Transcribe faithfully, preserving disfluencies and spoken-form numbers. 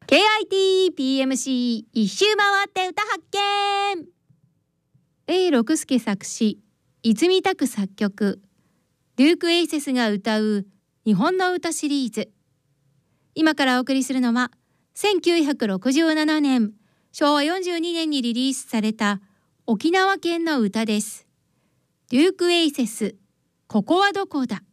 ケーアイティーピーエムシー 一周回って歌発見。永六輔作詞、泉拓作曲、デューク・エイセスが歌う日本の歌シリーズ。今からお送りするのはせんきゅうひゃくろくじゅうななねんしょうわよんじゅうにねんにリリースされた沖縄県の歌です。デューク・エイセス、ここはどこだ。